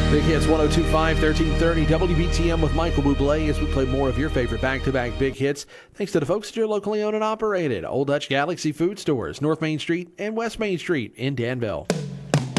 Big Hits 102.5, 1330 WBTM with Michael Bublé as we play more of your favorite back-to-back big hits. Thanks to the folks at your locally owned and operated Old Dutch Galaxy Food Stores, North Main Street and West Main Street in Danville.